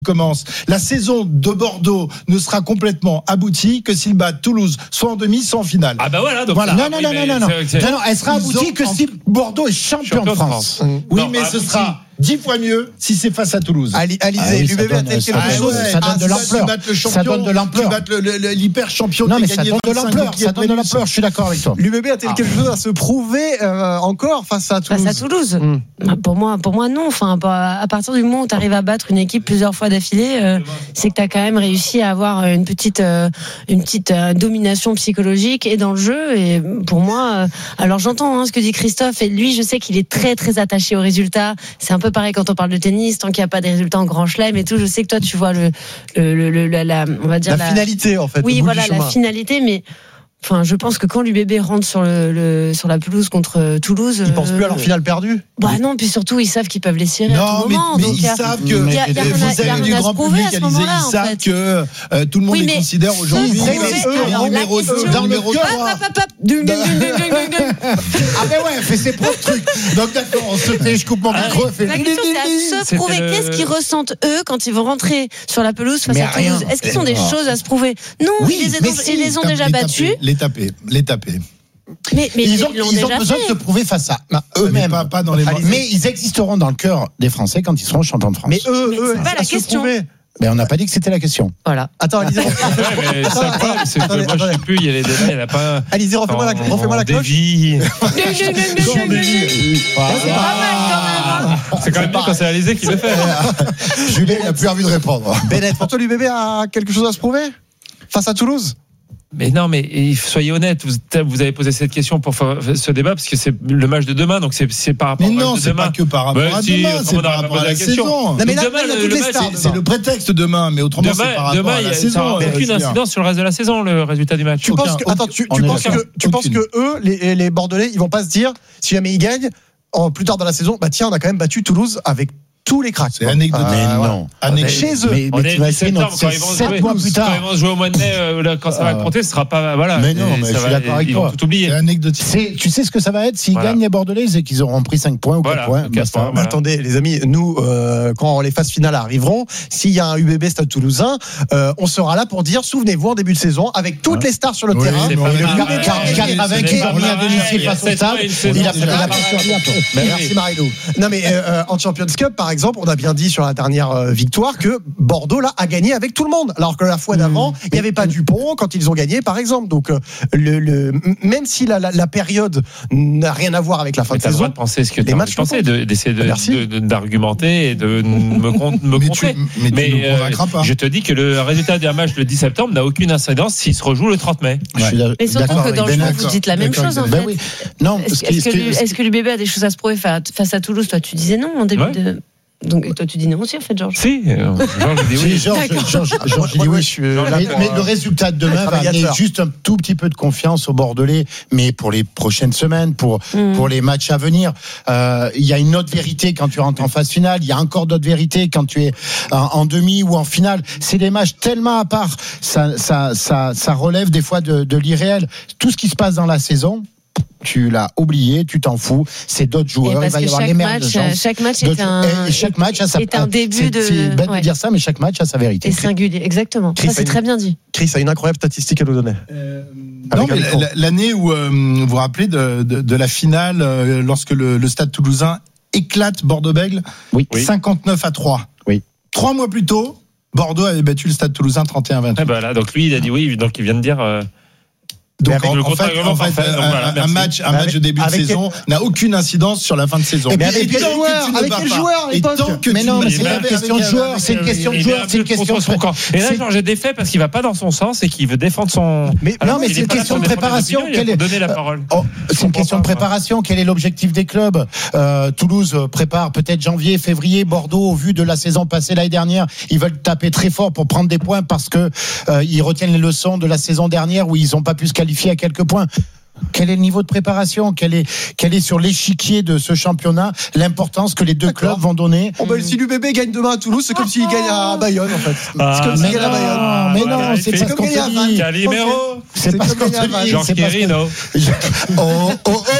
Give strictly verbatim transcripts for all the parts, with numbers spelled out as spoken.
commence. La saison de Bordeaux ne sera complètement aboutie que s'ils battent Toulouse, soit en demi, soit en finale. Ah bah voilà. Donc voilà. Non, non, oui, non, non, non, non. C'est, c'est... non, non. Elle sera aboutie que si Bordeaux est champion, champion de France. France. Oui, non, mais abouti. ce sera dix fois mieux si c'est face à Toulouse. Alizé, ah oui, l'U B B a tel quelque ah chose. ouais, ça donne de l'ampleur. Ça donne de l'ampleur. Tu battes le, le, le, l'hyper champion. Non, mais ça donne de l'ampleur. Ça donne de l'ampleur. Je suis d'accord avec toi. L'U B B a-t-il ah. quelque chose à se prouver euh, encore face à Toulouse? Face à Toulouse. Mmh. Pour moi, pour moi non. Enfin, à partir du moment où tu arrives à battre une équipe plusieurs fois d'affilée, euh, c'est que tu as quand même réussi à avoir une petite, euh, une petite euh, domination psychologique et dans le jeu. Et pour moi, euh, alors j'entends hein, ce que dit Christophe et lui, je sais qu'il est très très attaché aux résultats. C'est un peu pareil quand on parle de tennis, tant qu'il n'y a pas des résultats en grand chelem et tout. Je sais que toi, tu vois le, le, le, le la, la, on va dire la, la finalité en fait. Oui, voilà la finalité, mais. Enfin, je pense que quand l'U B B rentre sur le, le sur la pelouse contre Toulouse, ils pensent plus à leur finale perdue. Bah non, puis surtout ils savent qu'ils peuvent les cirer non, à tout mais, moment. mais donc ils y a, savent que y a, y a vous avez du grand public, Alizé, ils savent que euh, tout le monde oui, les considère aujourd'hui comme numéro deux, numéro trois. Ah ben ouais, elle fait ses propres trucs. Donc d'accord, on se fait, je coupe mon micro. La question c'est à se prouver. Qu'est-ce qu'ils ressentent eux quand ils vont rentrer sur la pelouse face à Toulouse? Est-ce qu'ils ont des choses à se prouver? Non, ils les ont déjà battus. Les taper, les taper. Mais, mais ils ont, ils, ils ont besoin fait. de se prouver face à bah, eux-mêmes. Pas, pas dans les mais ils existeront dans le cœur des Français quand ils seront champions de France. Mais eux, mais eux, c'est pas la question. Mais on n'a pas dit que c'était la question. Voilà. Attends, Alizé. Ouais, mais ça, attendez, c'est que attendez, moi, attendez. Je sais plus, il y a les débats, il n'y en a pas. Alizé, refais-moi la, refais-moi la cloche. C'est quand même bien quand c'est Alizé qui le fait. Julien n'a plus envie de répondre. Bennett, pour toi, l'U B B a quelque chose à se prouver face à Toulouse? Mais non, mais soyez honnête, vous, vous avez posé cette question pour faire ce débat parce que c'est le match de demain, donc c'est, c'est par rapport mais non, au match de c'est demain. Pas que par rapport bah, à si, demain, c'est par rapport à la, la saison. Non, mais là, demain, il y a le, toutes le les match, stars. C'est, c'est le prétexte demain, mais autrement, demain, c'est par rapport demain, à la ça saison. Ça n'a aucune incidence sur le reste de la saison, le résultat du match. Tu aucun, penses que, aucun, attends, tu, tu penses que, tu penses que eux, les, les Bordelais, ils vont pas se dire, si jamais ils gagnent, en, plus tard dans la saison, bah tiens, on a quand même battu Toulouse avec tous les cracks. C'est anecdotique. Mais non. Anecdotique. Chez eux. Mais, mais tu vas essayer, quand ils vont sept mois plus tard. Quand ils vont jouer au mois de mai, euh, quand ça va compter, ce sera pas, voilà. Mais non, mais je suis d'accord avec ils toi. vont tout oublier. C'est anecdotique. C'est, tu sais ce que ça va être s'ils voilà. gagnent les Bordelais, c'est qu'ils auront pris cinq points ou quatre voilà, points. points voilà. Attendez, les amis, nous, euh, quand les phases finales arriveront, s'il y a un U B B Stade Toulousain, euh, on sera là pour dire, souvenez-vous, en début de saison, avec toutes ouais. les stars sur le oui, terrain. C'est pas avec qui ont mis à domicile face au Stade, il a fait la pression bientôt. Merci Marilou. Non mais en Champions Cup, par exemple, on a bien dit sur la dernière victoire que Bordeaux là a gagné avec tout le monde, alors que la fois d'avant il n'y avait pas Dupont quand ils ont gagné par exemple. Donc le, le même si la, la, la période n'a rien à voir avec la fin mais de saison, le droit de penser ce que tu as pensé, de, d'essayer de, de, de, d'argumenter et de me, con, me mais contrer. Tu, mais mais tu euh, pas. Je te dis que le résultat d'un match le dix septembre n'a aucune incidence s'il se rejoue le trente mai. Ouais. Mais surtout que dans le jeu vous dites la même chose en fait. Non, est-ce que l'U B B a des choses à se prouver face à Toulouse? Toi tu disais non en début de. Donc toi tu dis non aussi en fait, Georges. Si, euh, Georges dit oui. Georges, Georges, Georges dit oui. Mais, mais le résultat de demain va amener juste un tout petit peu de confiance aux Bordelais, mais pour les prochaines semaines, pour mmh. pour les matchs à venir, euh, il y a une autre vérité quand tu rentres en phase finale. Il y a encore d'autres vérités quand tu es en, en demi ou en finale. C'est des matchs tellement à part. Ça ça ça ça relève des fois de, de l'irréel. Tout ce qui se passe dans la saison, tu l'as oublié, tu t'en fous, c'est d'autres joueurs, il va y avoir les merdes de chance. Chaque match est un, et chaque match a sa, est un début c'est, de. C'est bête ouais. de dire ça, mais chaque match a sa vérité. Et singulier, exactement. Chris, ça, c'est très bien dit. Chris a une incroyable statistique à nous donner. Euh, non, mais l'année où euh, vous vous rappelez de, de, de la finale, euh, lorsque le, le Stade Toulousain éclate Bordeaux-Bègles, oui. cinquante-neuf à trois. Oui. Trois mois plus tôt, Bordeaux avait battu le Stade Toulousain trente et un à vingt-huit. Eh ben là, donc lui, il a dit oui, donc il vient de dire. Euh... Donc en, en fait, en fait parfait, un, voilà, un match, un match de début de saison quel... n'a aucune incidence sur la fin de saison. Et mais avec quel joueur, avec quel joueur à l'époque? Mais non, mais c'est une question de joueur, c'est une question de joueur, c'est une question de son camp. Et là, Georges est défait parce qu'il va pas dans son sens et qu'il veut défendre son. Mais non, mais c'est une question de préparation. Quelle est donner la parole? C'est une question de préparation. Quel est l'objectif des clubs? Toulouse prépare peut-être janvier, février. Bordeaux, au vu de la saison passée l'année dernière, ils veulent taper très fort pour prendre des points parce que ils retiennent les leçons de la saison dernière où ils n'ont pas pu se qualifier à quelques points. Quel est le niveau de préparation? Quel est, quel est sur l'échiquier de ce championnat l'importance que les deux D'accord. clubs vont donner? Oh bah, si l'U B B gagne demain à Toulouse, c'est comme s'il gagne à Bayonne en fait. Ah, c'est comme s'il gagne à Bayonne. Ah, mais non, c'est, c'est pas ce qu'on te dit. Calimero. C'est pas ce qu'on te dit. Jean Quirino. Oh, oh, oh, oh.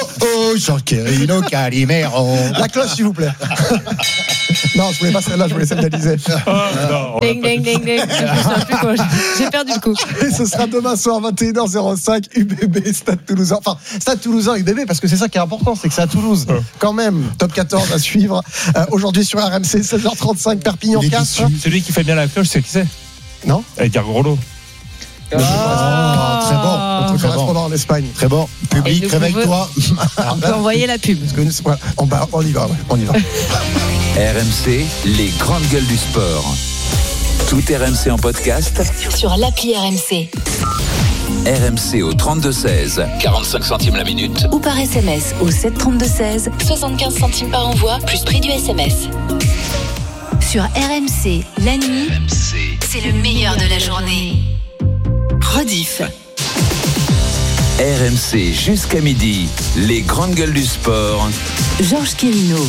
Calimero, Jorquerino, Calimero. La cloche, s'il vous plaît. Non, je voulais pas celle-là, je voulais celle d'Alizé. Oh, Ding, ding, ding, ding. Je me souviens plus quoi. J'ai perdu le coup. Et ce sera demain soir, vingt et une heures zéro cinq, U B B, Stade Toulousain. Enfin, Stade Toulousain, U B B, parce que c'est ça qui est important, c'est que c'est à Toulouse. Quand même, top quatorze à suivre. Euh, aujourd'hui sur R M C, seize heures trente-cinq, Perpignan quatre. Celui qui fait bien la cloche, c'est qui c'est? Non? Edgar Groslo. Ah, très bon. Notre très correspondant en Espagne. Très bon. Public, réveille-toi. On peut envoyer la pub. Parce que nous, voilà, on, bah, on y va, ouais, on y va. R M C, les grandes gueules du sport. Tout R M C en podcast. Sur l'appli R M C. R M C au trente-deux seize, quarante-cinq centimes la minute. Ou par S M S au sept trente-deux seize, soixante-quinze centimes par envoi, plus prix du S M S. Sur R M C, la nuit, R M C. C'est le meilleur de la journée. Rediff. R M C jusqu'à midi, les grandes gueules du sport. Georges Quirino.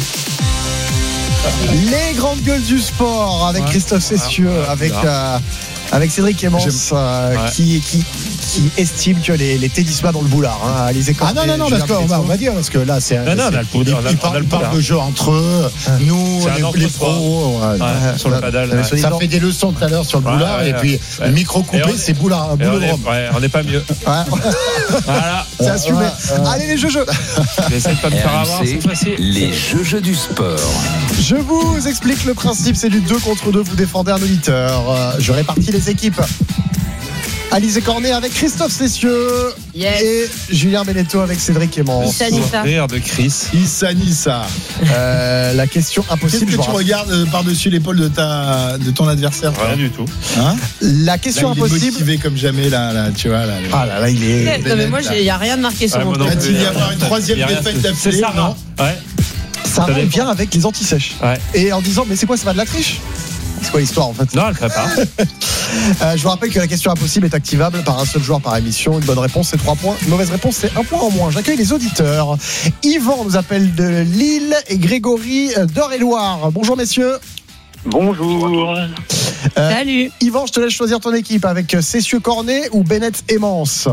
Les grandes gueules du sport avec Christophe Cessieux, avec, euh, avec Cédric Clémence, euh, Ouais. qui, qui, qui estime que les, les tennismas dans le boulard, hein, Alizé Ah non, non, non, parce Julien qu'on va, on Péto. va dire, parce que là, c'est. Non, non, on a le poudre, Ils on a- on a ils parlent, le ils parlent poudre. de jeu entre eux. Nous, C'est un les, les entre-soi. pros. ouais. Ouais, sur le paddle. mais ouais. celui- Ça fait des leçons tout à l'heure sur le Ouais, boulard, ouais, et puis ouais. le micro Et coupé, on est- c'est boulard, Et on est- boulodrome. ouais, on n'est pas mieux. Ouais, Voilà. c'est assumé. ouais, ouais. Allez les jeux jeux. J'essaie de pas me faire avoir R M C, cette fois-ci. les jeux jeux du sport. Je vous explique le principe, c'est du deux contre deux, vous défendez un auditeur. Euh, Je répartis les équipes. Alizé Cornet avec Christophe Cessieux Yes. et Julien Beneteau avec Cédric Clémence. Issa Nissa. Rire de Chris. Issa Nissa. Euh, la question Qu'est-ce impossible. que je tu vous rappelle. regardes euh, par-dessus l'épaule de, ta, de ton adversaire toi Rien du tout. Hein La Là, question il est impossible. motivé comme jamais, là, là, tu vois. Là, là. Ah là là, il est. Non, mais moi, il n'y a rien de marqué sur Ouais, mon moi non truc. Va-t-il y avoir une troisième Y a rien, défaite c'est- d'affilée? C'est ça, non? Ouais. Ça Ça va dépend. bien avec les anti-sèches. Ouais. Et en disant, mais c'est quoi, ça va de la triche? C'est quoi l'histoire en fait? Non, elle prépare. Euh, je vous rappelle que la question impossible est activable par un seul joueur par émission. Une bonne réponse, c'est trois points. Une mauvaise réponse, c'est un point en moins. J'accueille les auditeurs. Yvan nous appelle de Lille et Grégory d'Eure-et-Loire. Bonjour messieurs. Bonjour. Euh, Salut. Yvan, je te laisse choisir ton équipe avec Cessieux Cornet ou Bennett Emmance.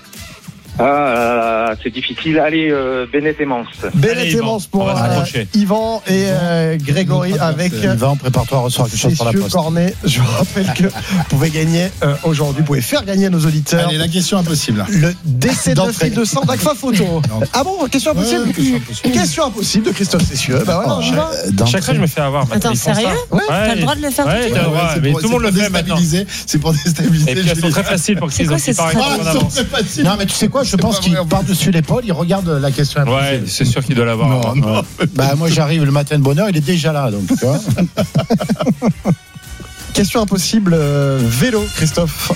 Ah, c'est difficile. Allez, euh, Bennett et Mance. Bennett Allez, Yvan, Emmance on pour va se euh, rapprocher. Yvan et euh, Grégory Notre avec adversaire. Yvan, prépare-toi à recevoir quelque chose par la Cessieux poste. Cornet. Je vous rappelle que vous pouvez gagner euh, aujourd'hui, vous pouvez faire gagner à nos auditeurs. Allez, la question impossible. Le décès de D'entrée. fil de sang d'Agfa Photo. Ah bon, question impossible Ouais, question impossible. Question impossible de Christophe Cessieux. Bah voilà, on y va. Euh, d'entrée. Chaque fois, je me fais avoir. maintenant, Attends, ils font ça. sérieux Ouais, T'as le droit de le faire tout de Ouais, suite t'as le droit, c'est mais pour- tout le monde c'est le pour fait maintenant. déstabiliser, C'est pour déstabiliser. Et puis elles sont Julie. très faciles pour C'est qu'ils quoi ont cette paraissent stratégie en Ah, avance. c'est facile. Non, mais tu sais quoi, je pense pas qu'il vrai. par-dessus l'épaule, il regarde la question Ouais, impossible. c'est sûr qu'il doit l'avoir. Non, non. Bah, moi, j'arrive le matin de bonne heure, il est déjà là, donc, tu vois. Question impossible euh, vélo, Christophe.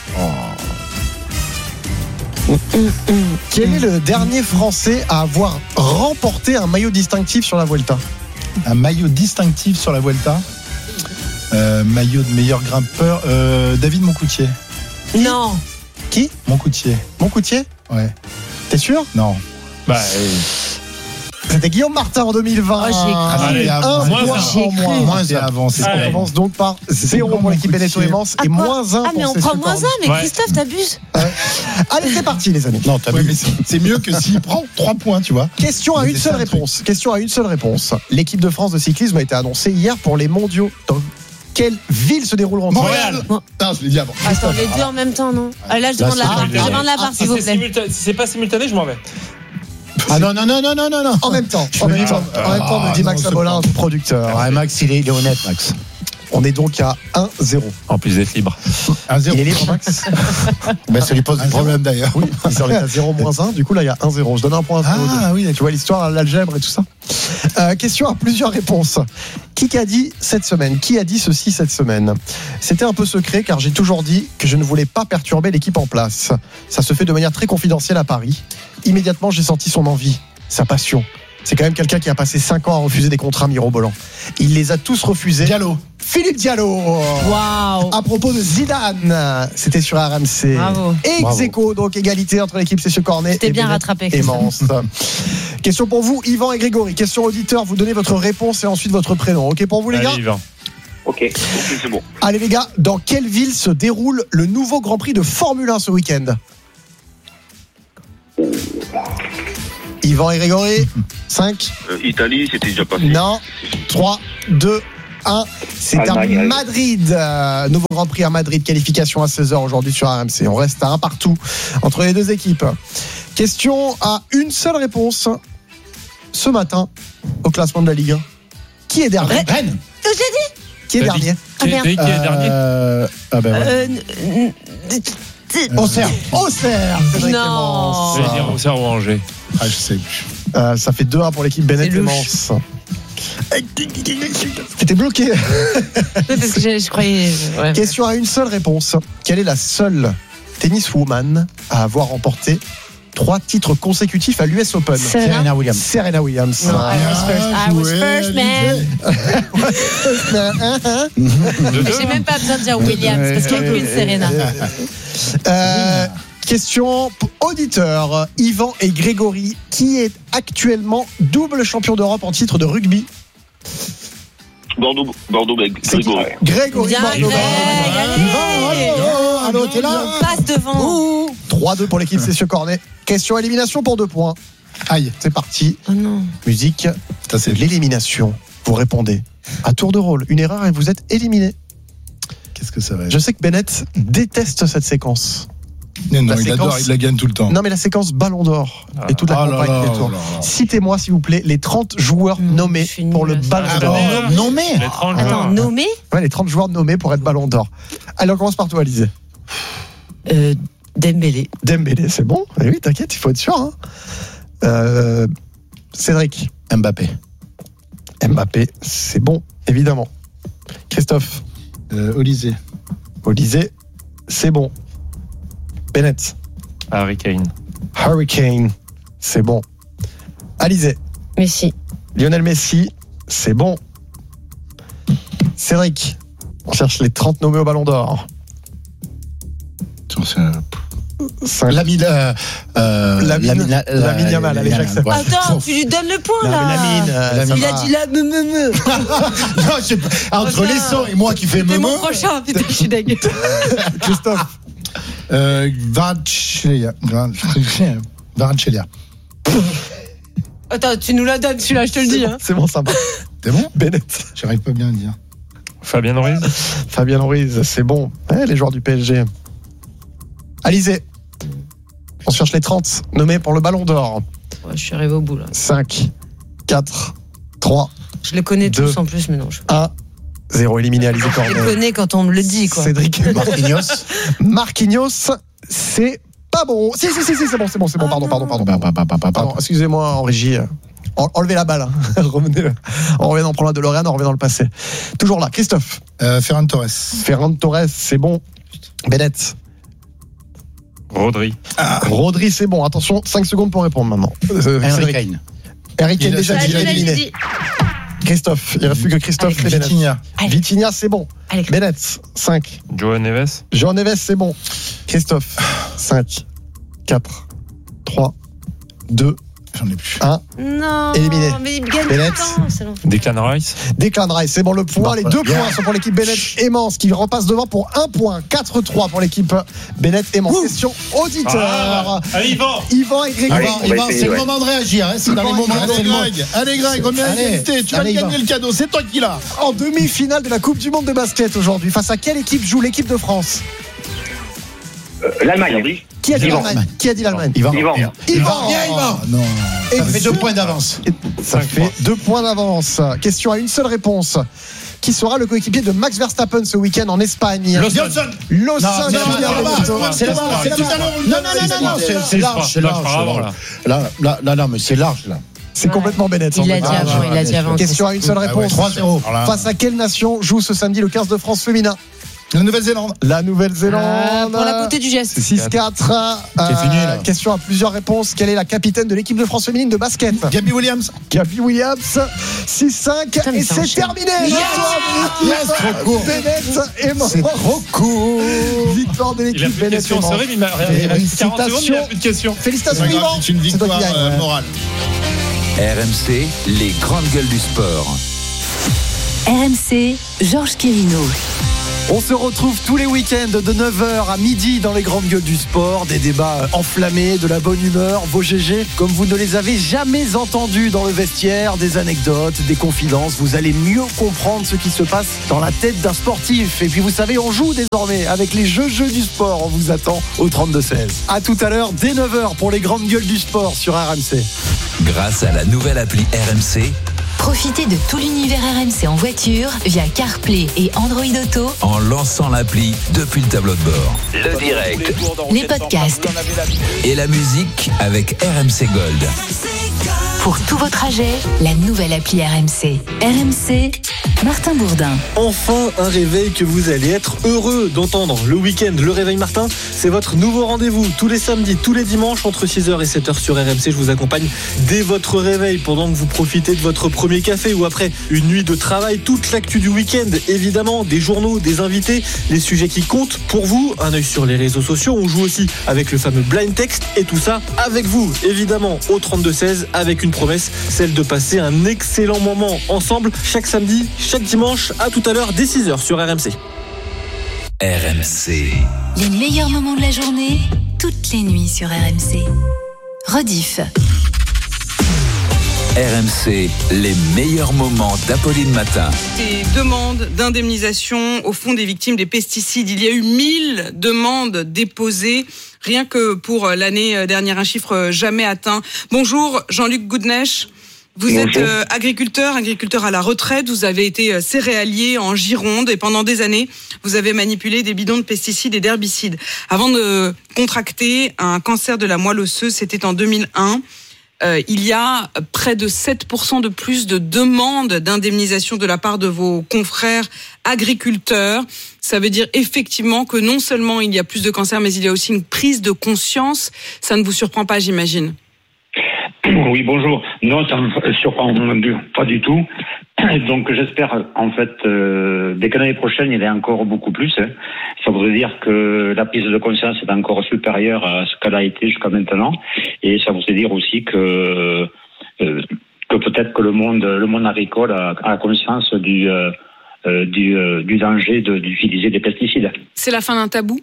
Quel est le dernier Français à avoir remporté un maillot distinctif sur la Vuelta? Un maillot distinctif sur la Vuelta. Euh, maillot de meilleur grimpeur. Euh, David Moncoutier. Non. Qui? Moncoutier. Moncoutier? Ouais. T'es sûr? Non. Bah, euh, C'était Guillaume Martin en deux mille vingt. Oh, j'ai cru. Allez, un moins point un. J'ai en cru. moins. Moins c'est avant. C'est On Allez. commence donc par zéro pour l'équipe Beneteau et Mance Ah, et quoi moins un Ah, mais pour on Cessieux prend moins Cornet. un, mais Ouais. Christophe, t'abuses. Allez, c'est parti, les amis. Non, t'as Ouais, vu. mais c'est- c'est mieux que s'il prend trois points, tu vois. Question à Mais une c'est seule ça, le réponse. Question à une seule réponse. L'équipe de France de cyclisme a été annoncée hier pour les mondiaux. Dans quelle ville se dérouleront Montréal. Bon. Putain, je l'ai dit avant. Attends, les deux en même temps, non Ah, là, je demande Là, la c'est part. pas Je demande la part, si s'il vous c'est plaît. simultané- si c'est pas simultané, je m'en vais. Ah non, non, non, non, non, non, non. En même temps, en me même dis temps, pas. en même temps, me dit Ah, Max non, c'est Abolin, pas- notre producteur. Ouais, Max, il est, il est honnête, Max. On est donc à un zéro. En plus d'être libre. Un zéro. Il est libre, Max. Ben, ça lui pose Un du zéro. problème, d'ailleurs. Oui, il est à zéro moins un. Du coup, là, il y a un zéro. Je donne un point à Théodore. Ah oui, Tu vois l'histoire, l'algèbre et tout ça. Euh, question à plusieurs réponses. Qui a dit cette semaine? Qui a dit ceci cette semaine? C'était un peu secret car j'ai toujours dit que je ne voulais pas perturber l'équipe en place. Ça se fait de manière très confidentielle à Paris. Immédiatement, j'ai senti son envie, sa passion. C'est quand même quelqu'un qui a passé cinq ans à refuser des contrats mirobolants. Il les a tous refusés. Diallo. Philippe Diallo. Waouh. À propos de Zidane, c'était sur R M C. Bravo. Ex Bravo. aequo, donc égalité entre l'équipe Cessieux Cornet C'était et bien Bennett rattrapé, et Christophe. Mance. Question pour vous, Yvan et Grégory. Question auditeur, vous donnez votre réponse et ensuite votre prénom. Ok pour vous les gars? Allez, Yvan. Ok, ok, c'est bon. Allez les gars, dans quelle ville se déroule le nouveau Grand Prix de Formule un ce week-end? Yvan et Grégory. cinq. Euh, Italie, c'était déjà passé. Non. trois, deux, un. C'est Allemagne, à allez. Madrid. Euh, nouveau Grand Prix à Madrid. Qualification à seize heures aujourd'hui sur R M C. On reste à un partout entre les deux équipes. Question à une seule réponse. Ce matin, au classement de la Ligue un. Qui est dernier? Rennes. Je l'ai dit. Qui est T'as dernier? Ah, merde. Qui est dernier? Euh, ah ben ouais. Euh, n- n- n- Auxerre. Auxerre. Cédric Non. Clémence. Je vais dire Auxerre ou Angers. Ah, je sais plus. Euh, ça fait deux un pour l'équipe Bennett C'est louche. Clémence. T'étais bloqué. Ouais, parce que je, je croyais. Ouais. Question à une seule réponse. Quelle est la seule tenniswoman à avoir remporté trois titres consécutifs à l'U S Open? Serena. Serena Williams. Serena Williams. Non, I was first. I was first, man. J'ai même pas besoin de dire Williams parce qu'il n'y a qu'une Serena. Euh, question auditeur. Yvan et Grégory, qui est actuellement double champion d'Europe en titre de rugby? Bordeaux, Bordeaux, C'est qui? Grégory. Grégory Bien, Bordeaux. Greg, allez. Allô, allô, t'es là? On passe devant. trois deux pour l'équipe Cessieux Cornet. Question élimination pour deux points. Aïe, c'est parti. Oh non. Musique. Putain, c'est L'élimination. Vous répondez à tour de rôle. Une erreur et vous êtes éliminé. Qu'est-ce que ça va être? Je sais que Bennett déteste cette séquence. Non, non, la il séquence- adore, il la gagne tout le temps. Non, mais la séquence Ballon d'Or et toute la Ah là campagne là des là tours. là là. Citez-moi, s'il vous plaît, les trente joueurs Mmh, nommés je suis nulle pour le à ça. Ballon Ah, d'Or. bon. Non, mais. Les trente Attends, joueurs. nommé Ouais, les trente joueurs nommés pour être Ballon d'Or. Allez, on commence par toi, Alizé. euh, Dembélé. Dembélé, c'est bon. Eh oui, t'inquiète, il faut être sûr. Hein. Euh, Cédric. Mbappé. Mbappé, c'est bon, évidemment. Christophe. Euh, Olysée. Olysée, c'est bon. Bennett. Harry Kane. Hurricane, c'est bon. Alizé. Messi. Lionel Messi, c'est bon. Cédric. On cherche les trente nommés au Ballon d'Or. Tiens, c'est un- cinq. Lamine. Euh, euh, Lamine- Lamine- la- la- Lamine Yamal, allez, Yamal, j'accepte. ouais. Attends, tu lui donnes le point Non, là. mais Lamine, euh, Lamine. Il a dit là, me me me. Non, je sais pas. Entre Oh, ça. les sons et moi qui fais C'est me mon prochain, putain, je suis dingue. Christophe. Euh, Kvaratskhelia. Kvaratskhelia. Attends, tu nous la donnes celui-là, je te le dis. Hein. C'est bon, ça va. C'est bon? Bennett. J'arrive pas bien à le dire. Fabien Ruiz. Fabien Ruiz, c'est bon. Eh, les joueurs du P S G. Alizé. On cherche les trente nommés pour le Ballon d'Or. Ouais, je suis arrivé au bout là. cinq, quatre, trois, Je les connais Deux. tous en plus, mais non. Je, un, zéro éliminé Alizé je les Cornet. connais quand on me le dit, quoi. Cédric Marquinhos. Marquinhos, c'est pas bon. Si, si, si, si, c'est bon, c'est bon, c'est bon. Ah Pardon, non. pardon, pardon. Bah, bah, bah, bah, bah, Pardon, excusez-moi en régie. En- Enlevez la balle. hein. Revenez. On revient dans prendre la DeLorean, on revient dans le passé. Toujours là, Christophe. Euh, Ferran Torres. Ferran Torres, c'est bon. Bennett. Rodri. Rodri, c'est bon. Attention, cinq secondes pour répondre maintenant. Euh, Harry Cédric. Kane. Harry Kane Il a déjà dit, dit, il a dit, éliminé. dit. Christophe, il ne reste plus que Christophe Allez, et Bennett. Vitinha. Allez. Vitinha, c'est bon. Allez. Bennett, cinq. Joao Neves. Jean Neves, c'est bon. Christophe, cinq, quatre, trois, deux, J'en ai plus. un. Non. Éliminé. Mais il gagne Bennett. tout le temps. c'est long. Declan Rice. Declan Rice, c'est bon le point. Bon, Les bah, deux bien. points sont pour l'équipe Bennett et Mans qui repasse devant pour un point. quatre trois pour l'équipe Bennett et Mans. Question auditeur. Ah, allez, Yvan. Yvan et Grégory. Allez, Yvan, on va Yvan, essayer, c'est le ouais. moment de réagir. Hein, c'est dans les Yvan, moments. Yvan, Allez, Greg. Allez, Greg, on est à Allez, égalité. Tu vas allez, gagner Yvan. le cadeau. C'est toi qui l'as. En demi-finale de la Coupe du Monde de basket aujourd'hui. Face à quelle équipe joue l'équipe de France? Euh, L'Allemagne. Qui a dit Yvan. l'Allemagne? Qui a dit l'Allemagne? Yvan. Yvan. Yvan. Viens, Yvan. Non. Et Ça fait sur- deux points d'avance. Ça Cinq fait points. deux points d'avance. Question à une seule réponse. Qui sera le coéquipier de Max Verstappen ce week-end en Espagne? Lawson. Lawson, Non, c'est Lawson, là-bas, Lawson. c'est là-bas, c'est Tout là-bas. à l'heure, Non, non, non, non, non, c'est- c'est large, c'est Là, je large. pars avant, là. Là, là, là, non, mais c'est large, là. C'est Ouais. complètement Bennett. Il l'a dit semble-t-il. Ah, avant, ouais, il l'a dit bien avant. Question à une seule Ah ouais, réponse. trois zéro. Face à quelle nation joue ce samedi le quinze de France féminin? La Nouvelle-Zélande. La Nouvelle-Zélande. Ah, pour la beauté du geste. six quatre. C'est fini, là. Question à plusieurs réponses. Quelle est la capitaine de l'équipe de France féminine de basket? Gabi Williams. Gabi Williams. six cinq. Putain, mais Et ça c'est enchaîne. terminé. Yes. Victoire de l'équipe Yes, trop court. Bennett et Mans. C'est trop court. Victoire de Il a l'équipe plus de Bennett et questions. Mans. C'est vrai, mais il m'a il a plus de quarante secondes, il a plus de questions. Félicitations C'est pas grave, Yvan. c'est une C'est toi victoire qui gagne. euh, morale. R M C, les grandes gueules du sport. R M C, Georges Quirino. On se retrouve tous les week-ends de neuf heures à midi dans les grandes gueules du sport. Des débats enflammés, de la bonne humeur, vos G G comme vous ne les avez jamais entendus dans le vestiaire, des anecdotes, des confidences. Vous allez mieux comprendre ce qui se passe dans la tête d'un sportif. Et puis vous savez, on joue désormais avec les jeux jeux du sport. On vous attend au trente-deux seize. À tout à l'heure dès neuf heures pour les grandes gueules du sport sur R M C. Grâce à la nouvelle appli R M C, profitez de tout l'univers R M C en voiture via CarPlay et Android Auto en lançant l'appli depuis le tableau de bord. Le direct, les podcasts et la musique avec R M C Gold. Pour tous vos trajets, la nouvelle appli R M C. R M C, Martin Bourdin. Enfin un réveil que vous allez être heureux d'entendre. Le week-end, le réveil Martin, c'est votre nouveau rendez-vous. Tous les samedis, tous les dimanches, entre six heures et sept heures sur R M C. Je vous accompagne dès votre réveil pendant que vous profitez de votre premier café ou après une nuit de travail. Toute l'actu du week-end, évidemment, des journaux, des invités, les sujets qui comptent pour vous. Un œil sur les réseaux sociaux. On joue aussi avec le fameux blind text et tout ça avec vous, évidemment, au trente-deux seize avec une promesse, celle de passer un excellent moment ensemble chaque samedi, chaque dimanche. À tout à l'heure dès six heures sur R M C. R M C. Les meilleurs moments de la journée, toutes les nuits sur R M C. Rediff. R M C, les meilleurs moments d'Apolline Matin. Des demandes d'indemnisation au fond des victimes des pesticides. Il y a eu mille demandes déposées. Rien que pour l'année dernière, un chiffre jamais atteint. Bonjour Jean-Luc Goudnech. Vous Bonjour. êtes euh, agriculteur, agriculteur à la retraite. Vous avez été euh, céréalier en Gironde et pendant des années, vous avez manipulé des bidons de pesticides et d'herbicides. Avant de contracter un cancer de la moelle osseuse, c'était en deux mille un. Euh, il y a près de sept pour cent de plus de demandes d'indemnisation de la part de vos confrères agriculteurs. Ça veut dire effectivement que non seulement il y a plus de cancers, mais il y a aussi une prise de conscience. Ça ne vous surprend pas, j'imagine? Oui, bonjour. Non, ça me surprend pas du tout. Donc j'espère en fait euh, dès que l'année prochaine il y en a encore beaucoup plus. Hein. Ça voudrait dire que la prise de conscience est encore supérieure à ce qu'elle a été jusqu'à maintenant, et ça voudrait dire aussi que euh, que peut-être que le monde le monde agricole a, a conscience du euh, du, euh, du danger de, d'utiliser des pesticides. C'est la fin d'un tabou?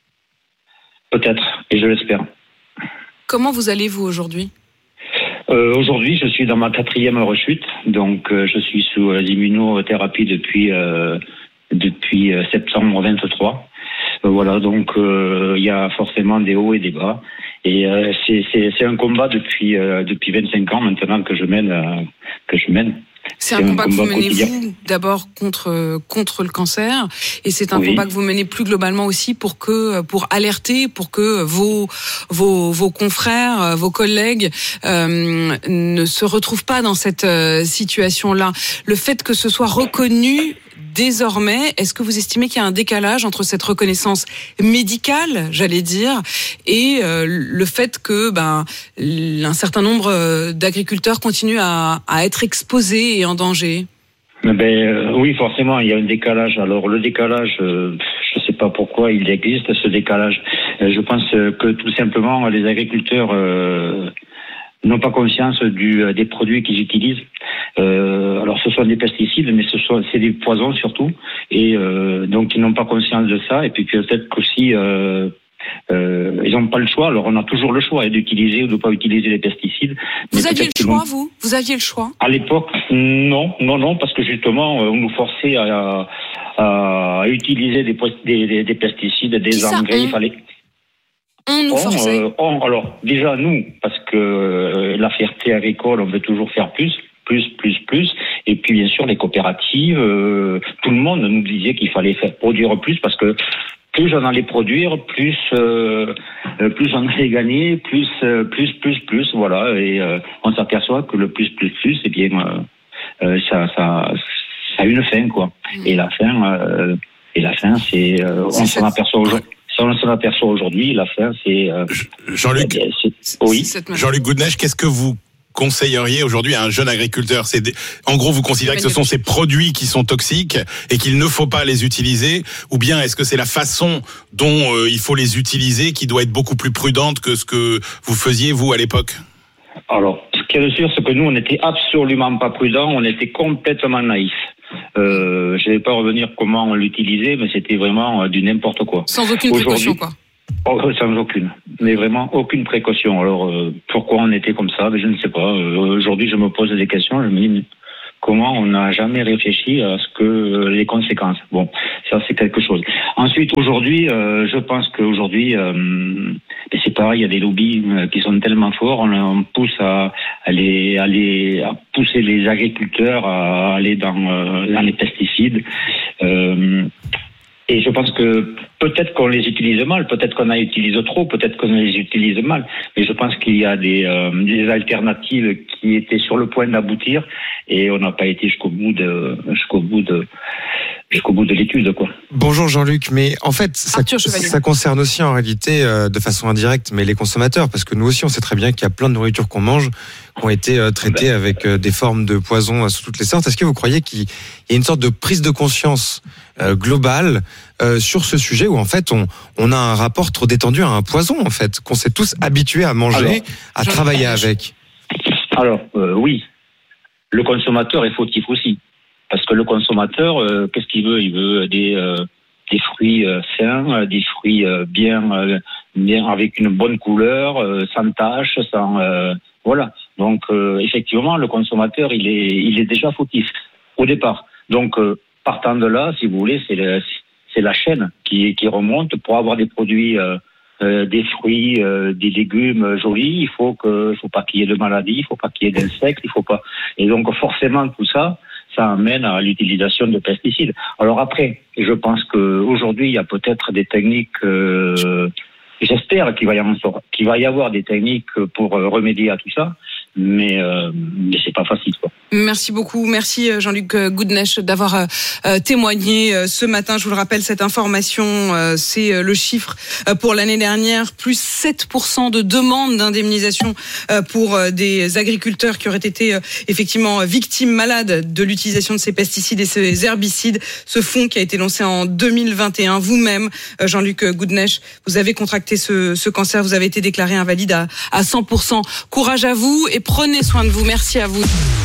Peut-être, et je l'espère. Comment vous allez vous aujourd'hui? Euh, aujourd'hui, je suis dans ma quatrième rechute, donc euh, je suis sous euh, l'immunothérapie depuis euh, depuis euh, septembre vingt-trois. Euh, voilà, donc il euh, y a forcément des hauts et des bas, et euh, c'est c'est c'est un combat depuis euh, depuis vingt-cinq ans maintenant que je mène euh, que je mène. C'est un, un combat, combat que vous menez quotidien. Vous d'abord contre contre le cancer, et c'est un oui. combat que vous menez plus globalement aussi pour que pour alerter, pour que vos vos vos confrères, vos collègues euh, ne se retrouvent pas dans cette euh, situation-là. Le fait que ce soit reconnu désormais, est-ce que vous estimez qu'il y a un décalage entre cette reconnaissance médicale, j'allais dire, et euh, le fait que ben un certain nombre d'agriculteurs continuent à, à être exposés et en danger? Ben euh, oui, forcément, il y a un décalage. Alors le décalage, euh, je ne sais pas pourquoi il existe ce décalage. Euh, je pense que tout simplement les agriculteurs euh, n'ont pas conscience du, des produits qu'ils utilisent. Euh, alors ce sont des pesticides, mais ce sont c'est des poisons surtout, et euh, donc ils n'ont pas conscience de ça. Et puis peut-être qu'aussi euh, euh, ils n'ont pas le choix. Alors on a toujours le choix hein, d'utiliser ou de ne pas utiliser les pesticides. Vous aviez le choix, vous Vous aviez le choix? À l'époque, non, non, non, parce que justement on nous forçait à, à, à utiliser des, des, des pesticides, des engrais. Il fallait. On nous forçait. Euh, on, alors déjà nous, parce que euh, la fierté agricole, on veut toujours faire plus. Plus, plus, plus. Et puis, bien sûr, les coopératives, euh, tout le monde nous disait qu'il fallait faire produire plus parce que plus on allait produire, plus, euh, plus on allait gagner, plus, euh, plus, plus, plus, voilà. Et euh, on s'aperçoit que le plus, plus, plus, eh bien, euh, ça, ça, ça a une fin, quoi. Mmh. Et la fin, euh, et la fin, c'est, euh, on s'en aperçoit aujourd'hui. Si on s'en aperçoit aujourd'hui, la fin, c'est. Euh, Jean-Luc. Eh bien, c'est, oui. Jean-Luc Goudnech, qu'est-ce que vous conseilleriez aujourd'hui à un jeune agriculteur? C'est des... En gros, vous considérez que ce sont ces produits qui sont toxiques et qu'il ne faut pas les utiliser, ou bien est-ce que c'est la façon dont euh, il faut les utiliser qui doit être beaucoup plus prudente que ce que vous faisiez vous à l'époque? Alors, ce qui est sûr, c'est que nous, on n'était absolument pas prudents, on était complètement naïfs. Euh, je ne vais pas revenir comment on l'utilisait, mais c'était vraiment euh, du n'importe quoi. Sans aucune précaution, quoi. Oh, sans aucune, mais vraiment aucune précaution. Alors euh, pourquoi on était comme ça? Mais je ne sais pas. Euh, aujourd'hui, je me pose des questions. Je me dis mais comment on n'a jamais réfléchi à ce que euh, les conséquences. Bon, ça c'est quelque chose. Ensuite, aujourd'hui, euh, je pense qu'aujourd'hui, euh, c'est pareil. Il y a des lobbies euh, qui sont tellement forts. On, on pousse à, à, les, à, les, à pousser les agriculteurs à aller dans, euh, dans les pesticides. Euh, Et je pense que peut-être qu'on les utilise mal, peut-être qu'on en utilise trop, peut-être qu'on les utilise mal. Mais je pense qu'il y a des, euh, des alternatives qui étaient sur le point d'aboutir et on n'a pas été jusqu'au bout de, jusqu'au bout de, jusqu'au bout de l'étude, quoi. Bonjour Jean-Luc, mais en fait, ça, ça concerne aussi en réalité, euh, de façon indirecte, mais les consommateurs, parce que nous aussi, on sait très bien qu'il y a plein de nourritures qu'on mange qui ont été euh, traitées avec euh, des formes de poison euh, sous toutes les sortes. Est-ce que vous croyez qu'il y a une sorte de prise de conscience euh, globale euh, sur ce sujet où en fait on, on a un rapport trop détendu à un poison en fait, qu'on s'est tous habitués à manger, alors, à travailler avec? Alors euh, oui, le consommateur est fautif aussi. Parce que le consommateur, euh, qu'est-ce qu'il veut? Il veut des, euh, des fruits euh, sains, des fruits euh, bien, euh, bien avec une bonne couleur, euh, sans tache, sans euh, voilà. Donc euh, effectivement, le consommateur, il est, il est déjà fautif au départ. Donc euh, partant de là, si vous voulez, c'est, le, c'est la chaîne qui, qui remonte pour avoir des produits, euh, euh, des fruits, euh, des légumes jolis. Il faut que, il faut pas qu'il y ait de maladies, il faut pas qu'il y ait d'insectes, il faut pas. Et donc forcément tout ça. Ça amène à l'utilisation de pesticides. Alors après, je pense qu'aujourd'hui, il y a peut-être des techniques, euh, j'espère qu'il va, y avoir, qu'il va y avoir des techniques pour remédier à tout ça, mais, euh, mais c'est pas facile, quoi. Merci beaucoup. Merci Jean-Luc Goodnesch d'avoir euh, témoigné euh, ce matin. Je vous le rappelle, cette information, euh, c'est euh, le chiffre euh, pour l'année dernière, plus sept pour cent de demandes d'indemnisation euh, pour euh, des agriculteurs qui auraient été euh, effectivement victimes malades de l'utilisation de ces pesticides et ces herbicides. Ce fonds qui a été lancé en deux mille vingt et un. Vous-même, euh, Jean-Luc Goodnesch, vous avez contracté ce, ce cancer, vous avez été déclaré invalide à, à cent pour cent. Courage à vous et prenez soin de vous. Merci à vous.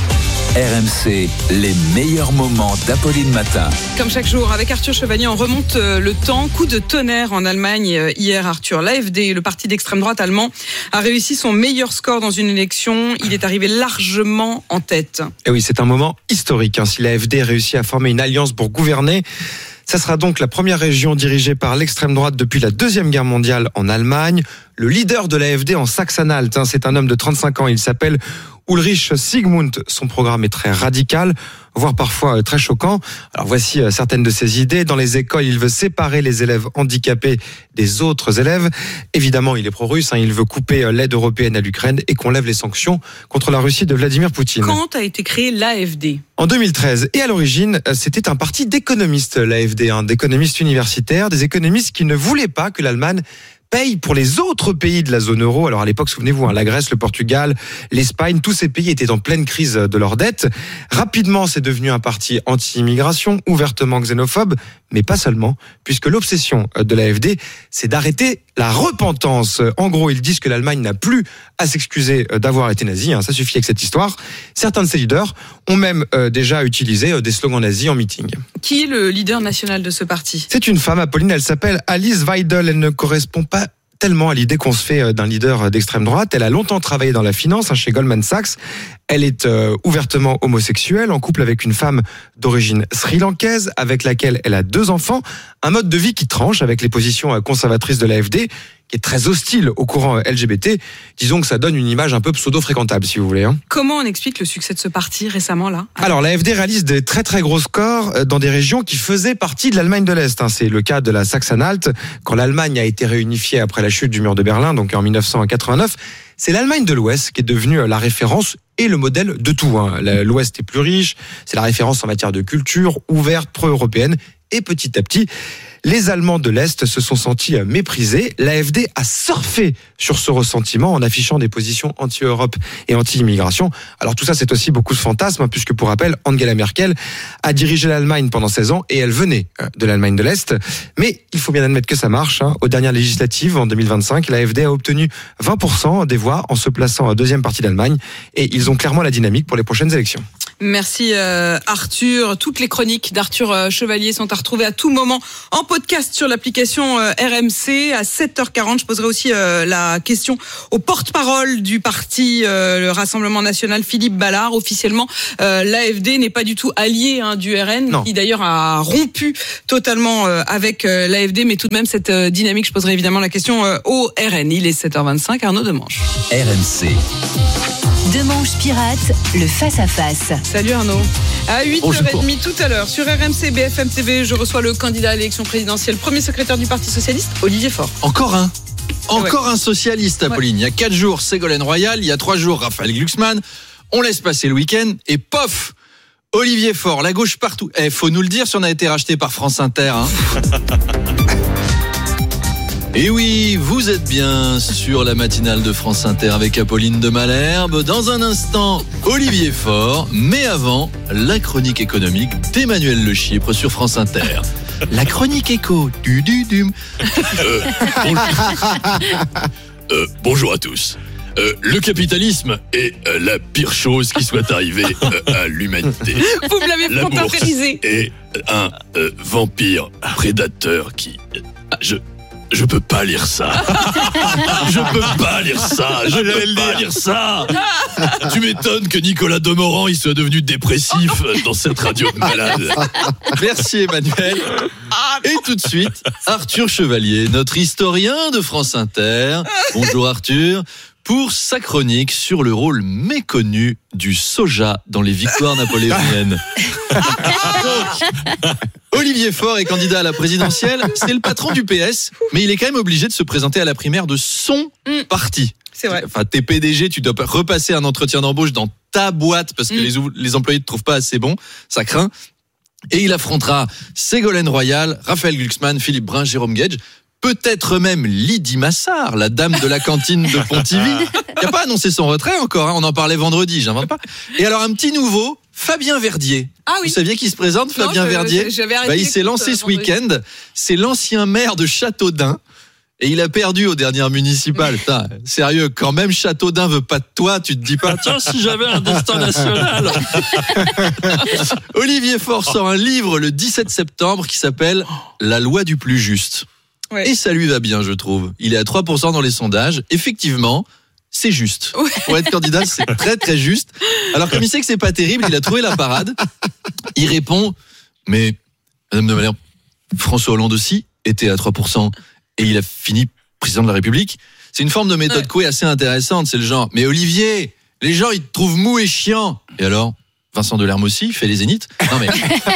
R M C, les meilleurs moments d'Apolline Matin. Comme chaque jour, avec Arthur Chevalier, on remonte le temps. Coup de tonnerre en Allemagne hier, Arthur. L'A F D, le parti d'extrême droite allemand, a réussi son meilleur score dans une élection. Il est arrivé largement en tête. Et oui, c'est un moment historique. Hein. Si l'A F D réussit à former une alliance pour gouverner, ça sera donc la première région dirigée par l'extrême droite depuis la Deuxième Guerre mondiale en Allemagne. Le leader de l'A F D en Saxe-Anhalt, hein, c'est un homme de trente-cinq ans. Il s'appelle Ulrich Sigmund. Son programme est très radical, voire parfois très choquant. Alors voici certaines de ses idées. Dans les écoles, il veut séparer les élèves handicapés des autres élèves. Évidemment, il est pro-russe. Hein, il veut couper l'aide européenne à l'Ukraine et qu'on lève les sanctions contre la Russie de Vladimir Poutine. Quand a été créé l'A F D? En deux mille treize. Et à l'origine, c'était un parti d'économistes, l'A F D, hein, d'économistes universitaires, des économistes qui ne voulaient pas que l'Allemagne paye pour les autres pays de la zone euro. Alors à l'époque, souvenez-vous, hein, la Grèce, le Portugal, l'Espagne, tous ces pays étaient en pleine crise de leur dette. Rapidement, c'est devenu un parti anti-immigration, ouvertement xénophobe, mais pas seulement, puisque l'obsession de l'A F D, c'est d'arrêter la repentance. En gros, ils disent que l'Allemagne n'a plus à s'excuser d'avoir été nazie, hein, ça suffit avec cette histoire. Certains de ces leaders ont même euh, déjà utilisé euh, des slogans nazis en meeting. Qui est le leader national de ce parti? C'est une femme, Apolline, elle s'appelle Alice Weidel, elle ne correspond pas tellement à l'idée qu'on se fait d'un leader d'extrême droite. Elle a longtemps travaillé dans la finance, hein, chez Goldman Sachs. Elle est euh, ouvertement homosexuelle, en couple avec une femme d'origine sri-lankaise, avec laquelle elle a deux enfants. Un mode de vie qui tranche avec les positions conservatrices de l'A F D, qui est très hostile au courant L G B T. Disons que ça donne une image un peu pseudo-fréquentable, si vous voulez. Hein. Comment on explique le succès de ce parti récemment, là? Alors, l'A F D réalise des très très gros scores dans des régions qui faisaient partie de l'Allemagne de l'Est. Hein. C'est le cas de la Saxe-Anhalt, quand l'Allemagne a été réunifiée après la chute du mur de Berlin, donc en dix-neuf cent quatre-vingt-neuf. C'est l'Allemagne de l'Ouest qui est devenue la référence et le modèle de tout. Hein. L'Ouest est plus riche, c'est la référence en matière de culture, ouverte, pro-européenne. Et petit à petit, les Allemands de l'Est se sont sentis méprisés. L'A F D a surfé sur ce ressentiment en affichant des positions anti-Europe et anti-immigration. Alors tout ça, c'est aussi beaucoup de fantasmes, puisque pour rappel, Angela Merkel a dirigé l'Allemagne pendant seize ans et elle venait de l'Allemagne de l'Est. Mais il faut bien admettre que ça marche. Hein. Aux dernières législatives, en deux mille vingt-cinq, l'A F D a obtenu vingt pour cent des voix en se plaçant à deuxième partie d'Allemagne. Et ils ont clairement la dynamique pour les prochaines élections. Merci euh, Arthur. Toutes les chroniques d'Arthur euh, Chevalier sont à retrouver à tout moment en podcast sur l'application euh, R M C. À sept heures quarante, je poserai aussi euh, la question au porte-parole du parti euh, le Rassemblement National, Philippe Ballard. Officiellement, euh, l'A F D n'est pas du tout allié hein, du R N, non. qui d'ailleurs a rompu totalement euh, avec euh, l'A F D, mais tout de même cette euh, dynamique, je poserai évidemment la question euh, au R N. Il est sept heures vingt-cinq, Arnaud Demanche. R M C. Demanche pirate, le face-à-face. Salut Arnaud. À huit heures trente tout à l'heure, sur R M C B F M T V, je reçois le candidat à l'élection présidentielle, premier secrétaire du Parti Socialiste, Olivier Faure. Encore un Encore ouais. un socialiste, Apolline. Ouais. Il y a quatre jours, Ségolène Royal. Il y a trois jours, Raphaël Glucksmann. On laisse passer le week-end et pof, Olivier Faure, la gauche partout. Eh, faut nous le dire si on a été racheté par France Inter. Hein. Et oui, vous êtes bien sur la matinale de France Inter avec Apolline de Malherbe. Dans un instant, Olivier Faure. Mais avant, la chronique économique d'Emmanuel Le Chypre sur France Inter. La chronique éco. Du, du, du. Euh, bonjour. euh, bonjour à tous. Euh, le capitalisme est euh, la pire chose qui soit arrivée euh, à l'humanité. Vous me l'avez fantastisé. Et un euh, vampire prédateur qui... Euh, je... Je peux pas lire ça. Je peux pas lire ça. Je peux pas lire ça. Tu m'étonnes que Nicolas Demorand il soit devenu dépressif dans cette radio de malade. Merci Emmanuel. Et tout de suite, Arthur Chevalier, notre historien de France Inter. Bonjour Arthur. Pour sa chronique sur le rôle méconnu du soja dans les victoires napoléoniennes. Donc, Olivier Faure est candidat à la présidentielle. C'est le patron du P S, mais il est quand même obligé de se présenter à la primaire de son mm. parti. C'est vrai. Enfin, t'es P D G, tu dois repasser un entretien d'embauche dans ta boîte parce que mm. les, ou- les employés te trouvent pas assez bon. Ça craint. Et il affrontera Ségolène Royal, Raphaël Glucksmann, Philippe Brun, Jérôme Guedj. Peut-être même Lydie Massard, la dame de la cantine de Pontivy, qui n'a pas annoncé son retrait encore, hein, on en parlait vendredi, j'invente pas. Et alors un petit nouveau, Fabien Verdier. Ah oui. Vous saviez qui se présente, non, Fabien je, Verdier j'avais arrêté bah, il s'est lancé ce week-end, c'est l'ancien maire de Châteaudun, et il a perdu aux dernières municipales. Putain, sérieux, quand même Châteaudun veut pas de toi, tu te dis pas, tiens, si j'avais un destin national. Olivier Faure sort un livre le dix-sept septembre qui s'appelle La loi du plus juste. Ouais. Et ça lui va bien, je trouve. Il est à trois pour cent dans les sondages. Effectivement, c'est juste. Ouais. Pour être candidat, c'est très très juste. Alors comme il sait que c'est pas terrible, il a trouvé la parade. Il répond, mais Madame de Malherbe, François Hollande aussi était à trois pour cent et il a fini président de la République. C'est une forme de méthode ouais. couée assez intéressante. C'est le genre, mais Olivier, les gens ils te trouvent mou et chiant. Et alors Vincent Delerme aussi, il fait les zéniths. Non mais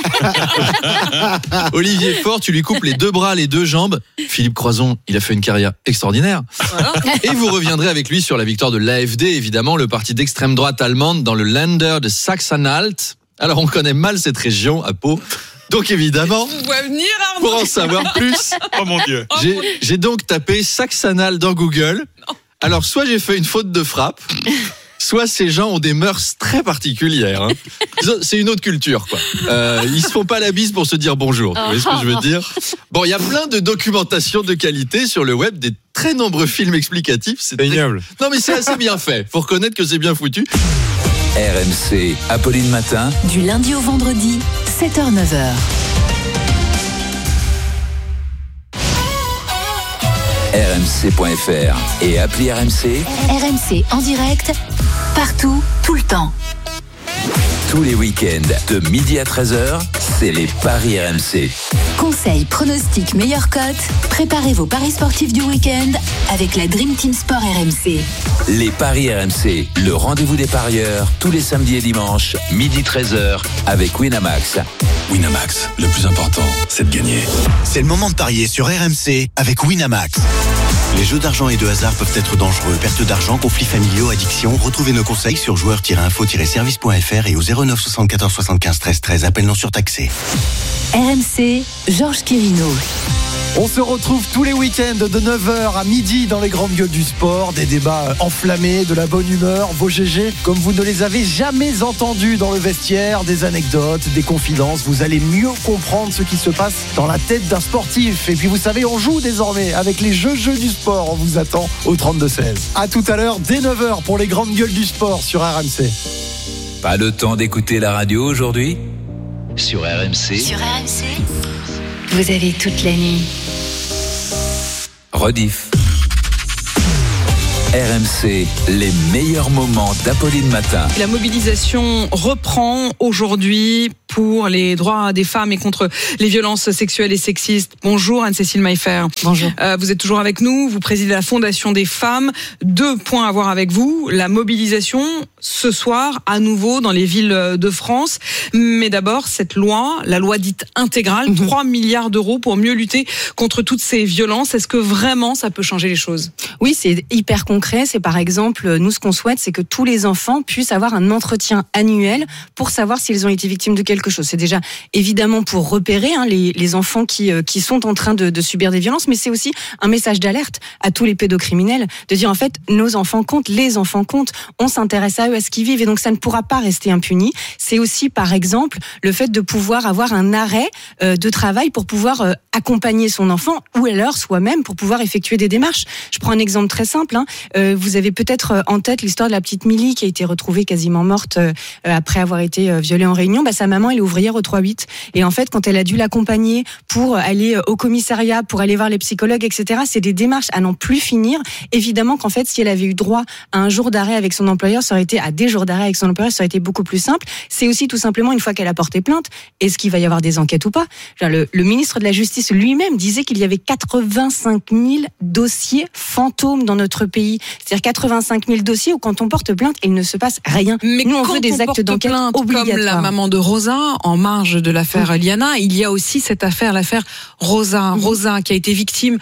Olivier Faure, tu lui coupes les deux bras, les deux jambes. Philippe Croizon, il a fait une carrière extraordinaire. Voilà. Et vous reviendrez avec lui sur la victoire de l'A F D, évidemment, le parti d'extrême droite allemande dans le Länder de Sachsen-Anhalt. Alors on connaît mal cette région à Pau. Donc évidemment, venir, pour en savoir plus, oh mon Dieu, j'ai, j'ai donc tapé Sachsen-Anhalt dans Google. Non. Alors soit j'ai fait une faute de frappe, soit ces gens ont des mœurs très particulières. Hein. C'est une autre culture, quoi. Euh, ils se font pas la bise pour se dire bonjour. Vous voyez ce que je veux dire ? Bon, il y a plein de documentation de qualité sur le web, des très nombreux films explicatifs. C'est ignoble. Très... Non, mais c'est assez bien fait. Faut reconnaître que c'est bien foutu. R M C, Apolline Matin. Du lundi au vendredi, sept heures neuf heures. R M C point F R et appli R M C. R M C en direct, partout, tout le temps. Tous les week-ends, de midi à treize heures, c'est les paris R M C. Conseils, pronostics, meilleures cotes. Préparez vos paris sportifs du week-end avec la Dream Team Sport R M C. Les paris R M C, le rendez-vous des parieurs, tous les samedis et dimanches, midi treize heures, avec Winamax. Winamax, le plus important, c'est de gagner. C'est le moment de parier sur R M C avec Winamax. Les jeux d'argent et de hasard peuvent être dangereux. Perte d'argent, conflits familiaux, addiction. Retrouvez nos conseils sur joueurs tiret info tiret service point F R et au zéro neuf soixante-quatorze soixante-quinze treize treize. Appel non surtaxé. R M C, Georges Quirino. On se retrouve tous les week-ends de neuf heures à midi dans les grandes gueules du sport. Des débats enflammés, de la bonne humeur, vos G G comme vous ne les avez jamais entendus dans le vestiaire, des anecdotes, des confidences. Vous allez mieux comprendre ce qui se passe dans la tête d'un sportif. Et puis vous savez, on joue désormais avec les jeux jeux du sport. On vous attend au trente-deux seize. À tout à l'heure dès neuf heures pour les grandes gueules du sport sur R M C. Pas le temps d'écouter la radio aujourd'hui ? Sur R M C. Sur R M C, vous avez toute la nuit. Rediff. R M C, les meilleurs moments d'Apolline Matin. La mobilisation reprend aujourd'hui pour les droits des femmes et contre les violences sexuelles et sexistes. Bonjour Anne-Cécile Maillefer. Bonjour. Euh, vous êtes toujours avec nous, vous présidez la Fondation des femmes. Deux points à voir avec vous. La mobilisation ce soir à nouveau dans les villes de France. Mais d'abord, cette loi, la loi dite intégrale, mmh. trois milliards d'euros pour mieux lutter contre toutes ces violences. Est-ce que vraiment ça peut changer les choses ? Oui, c'est hyper concret. C'est par exemple, nous ce qu'on souhaite, c'est que tous les enfants puissent avoir un entretien annuel pour savoir s'ils ont été victimes de quelque chose. C'est déjà évidemment pour repérer hein, les, les enfants qui, euh, qui sont en train de, de subir des violences, mais c'est aussi un message d'alerte à tous les pédocriminels, de dire en fait, nos enfants comptent, les enfants comptent, on s'intéresse à eux, à ce qu'ils vivent, et donc ça ne pourra pas rester impuni. C'est aussi par exemple le fait de pouvoir avoir un arrêt euh, de travail pour pouvoir euh, accompagner son enfant, ou alors soi-même pour pouvoir effectuer des démarches. Je prends un exemple très simple, hein. euh, vous avez peut-être en tête l'histoire de la petite Milly qui a été retrouvée quasiment morte euh, après avoir été euh, violée en Réunion. Bah, sa maman, elle est ouvrière au trois huit. Et en fait, quand elle a dû l'accompagner pour aller au commissariat, pour aller voir les psychologues, et cetera, c'est des démarches à n'en plus finir. Évidemment qu'en fait, si elle avait eu droit à un jour d'arrêt avec son employeur, ça aurait été à des jours d'arrêt avec son employeur, ça aurait été beaucoup plus simple. C'est aussi tout simplement une fois qu'elle a porté plainte, est-ce qu'il va y avoir des enquêtes ou pas ? Le, le ministre de la Justice lui-même disait qu'il y avait quatre-vingt-cinq mille dossiers fantômes dans notre pays. C'est-à-dire quatre-vingt-cinq mille dossiers où quand on porte plainte, il ne se passe rien. Mais nous, on quand veut des on actes d'enquête obligatoires. Comme la maman de Rosa, en marge de l'affaire mmh. Liana, il y a aussi cette affaire, l'affaire Rosa. Mmh. Rosa, qui a été victime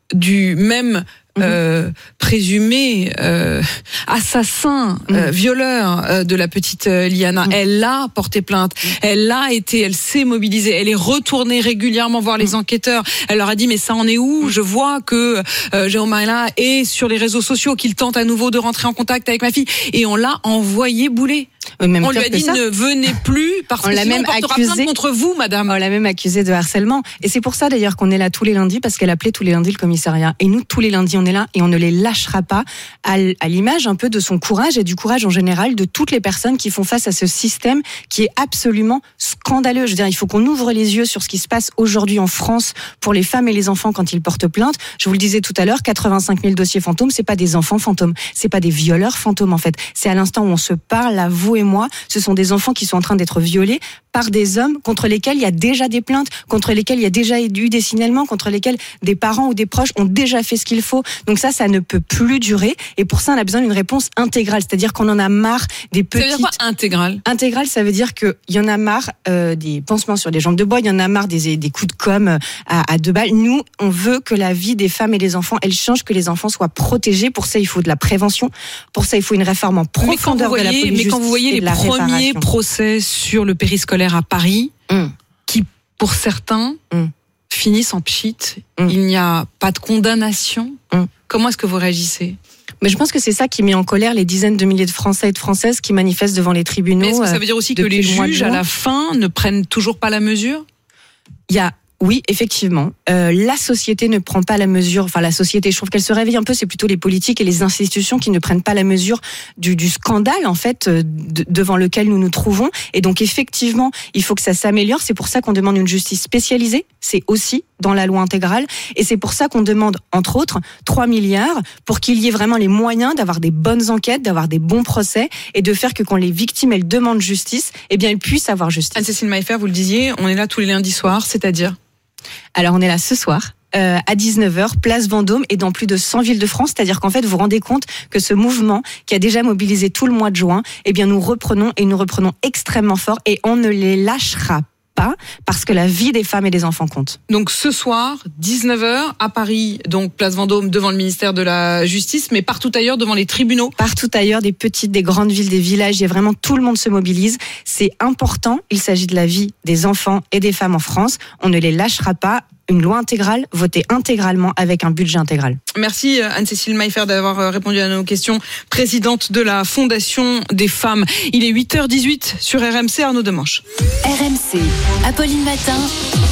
du même Euh, présumé euh, assassin, mmh. euh, violeur euh, de la petite euh, Liana. Mmh. Elle a porté plainte, mmh. elle a été, elle s'est mobilisée, elle est retournée régulièrement voir les mmh. enquêteurs. Elle leur a dit mais ça en est où ? mmh. Je vois que euh, Jérôme Marella est sur les réseaux sociaux, qu'il tente à nouveau de rentrer en contact avec ma fille, et on l'a envoyé bouler. Même on lui a dit ça. ne venez plus parce on que l'a sinon même on portera accusé, plainte contre vous, madame. On l'a même accusée de harcèlement. Et c'est pour ça d'ailleurs qu'on est là tous les lundis, parce qu'elle appelait tous les lundis le commissariat. Et nous, tous les lundis, on est là et on ne les lâchera pas, à l'image un peu de son courage et du courage en général de toutes les personnes qui font face à ce système qui est absolument scandaleux. Je veux dire, il faut qu'on ouvre les yeux sur ce qui se passe aujourd'hui en France pour les femmes et les enfants quand ils portent plainte. Je vous le disais tout à l'heure, quatre-vingt-cinq mille dossiers fantômes, c'est pas des enfants fantômes, c'est pas des violeurs fantômes en fait. C'est à l'instant où on se parle, là, vous et moi, ce sont des enfants qui sont en train d'être violés par des hommes contre lesquels il y a déjà des plaintes, contre lesquels il y a déjà eu des signalements, contre lesquels des parents ou des proches ont déjà fait ce qu'il faut. Donc ça, ça ne peut plus durer. Et pour ça, on a besoin d'une réponse intégrale. C'est-à-dire qu'on en a marre des petites... Ça veut dire quoi, intégrale ? Intégrale, ça veut dire qu'il y en a marre euh, des pansements sur des jambes de bois, il y en a marre des, des coups de com' à, à deux balles. Nous, on veut que la vie des femmes et des enfants, elle change, que les enfants soient protégés. Pour ça, il faut de la prévention. Pour ça, il faut une réforme en profondeur voyez, de la police. Mais quand vous voyez les premiers procès sur le périscolaire à Paris, mm. qui, pour certains, mm. finissent en pchit, mm. il n'y a pas de condamnation. Mm. Comment est-ce que vous réagissez ? Mais je pense que c'est ça qui met en colère les dizaines de milliers de Français et de Françaises qui manifestent devant les tribunaux. Mais est-ce que ça veut dire aussi que les juges, à la fin, ne prennent toujours pas la mesure ? Il y a... Oui, effectivement. Euh, la société ne prend pas la mesure. Enfin, la société, je trouve qu'elle se réveille un peu. C'est plutôt les politiques et les institutions qui ne prennent pas la mesure du, du scandale, en fait, de, devant lequel nous nous trouvons. Et donc, effectivement, il faut que ça s'améliore. C'est pour ça qu'on demande une justice spécialisée. C'est aussi dans la loi intégrale. Et c'est pour ça qu'on demande, entre autres, trois milliards pour qu'il y ait vraiment les moyens d'avoir des bonnes enquêtes, d'avoir des bons procès et de faire que quand les victimes, elles demandent justice, eh bien, elles puissent avoir justice. Anne-Cécile Maillefer, vous le disiez, on est là tous les lundis soirs, c'est-à-dire ? Alors, on est là ce soir. Euh, à dix-neuf heures, place Vendôme et dans plus de cent villes de France. C'est-à-dire qu'en fait, vous vous rendez compte que ce mouvement qui a déjà mobilisé tout le mois de juin, eh bien, nous reprenons et nous reprenons extrêmement fort et on ne les lâchera pas parce que la vie des femmes et des enfants compte. Donc ce soir, dix-neuf heures, à Paris, donc place Vendôme devant le ministère de la Justice, mais partout ailleurs devant les tribunaux. Partout ailleurs, des petites, des grandes villes, des villages, il y a vraiment tout le monde se mobilise. C'est important, il s'agit de la vie des enfants et des femmes en France. On ne les lâchera pas. Une loi intégrale, votée intégralement avec un budget intégral. Merci Anne-Cécile Maillefer d'avoir répondu à nos questions. Présidente de la Fondation des femmes. Il est huit heures dix-huit sur R M C, Arnaud Demanche. R M C, Apolline Matin.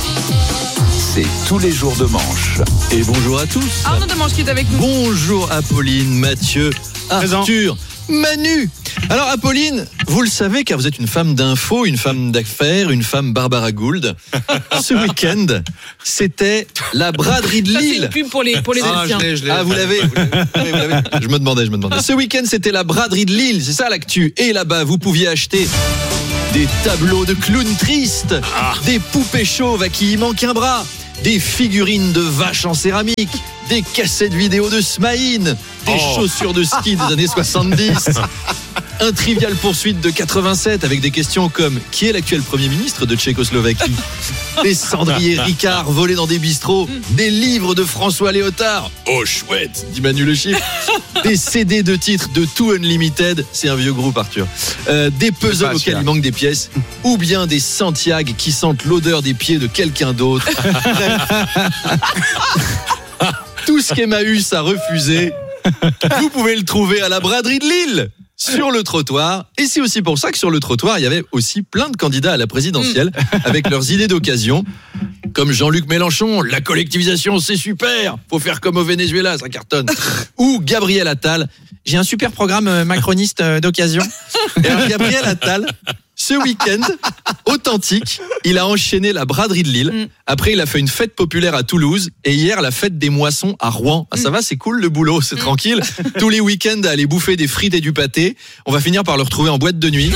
C'est tous les jours de manche. Et bonjour à tous. Arnaud Demanche qui est avec nous. Bonjour Apolline, Mathieu, Arthur, Manu. Alors Apolline, vous le savez car vous êtes une femme d'info, une femme d'affaires, une femme Barbara Gould. Ce week-end, c'était la braderie de Lille. Ça, c'est une pub pour les pour les Ah, je l'ai, je l'ai. Ah, vous l'avez, vous l'avez, vous l'avez. Je me demandais, je me demandais. Ce week-end, c'était la braderie de Lille, c'est ça l'actu. Et là-bas, vous pouviez acheter des tableaux de clowns tristes, ah. des poupées chauves à qui il manque un bras, des figurines de vaches en céramique, des cassettes vidéo de Smaïn, des oh. chaussures de ski des années soixante-dix, un trivial poursuite de quatre-vingt-sept avec des questions comme qui est l'actuel Premier ministre de Tchécoslovaquie, des cendriers Ricard volés dans des bistrots, des livres de François Léotard, oh chouette, dit Manu Le Chiffre, des C D de titres de Too Unlimited, c'est un vieux groupe Arthur, euh, des puzzles auxquels il manque des pièces, ou bien des Santiago qui sentent l'odeur des pieds de quelqu'un d'autre. Tout ce qu'Emmaüs a refusé, vous pouvez le trouver à la braderie de Lille, sur le trottoir. Et c'est aussi pour ça que sur le trottoir, il y avait aussi plein de candidats à la présidentielle avec leurs idées d'occasion, comme Jean-Luc Mélenchon, la collectivisation c'est super, faut faire comme au Venezuela, ça cartonne. Ou Gabriel Attal, j'ai un super programme macroniste d'occasion. Et alors Gabriel Attal, ce week-end, authentique, il a enchaîné la braderie de Lille. Après, il a fait une fête populaire à Toulouse. Et hier, la fête des moissons à Rouen. Ah, ça va, c'est cool le boulot, c'est tranquille. Tous les week-ends, à aller bouffer des frites et du pâté. On va finir par le retrouver en boîte de nuit.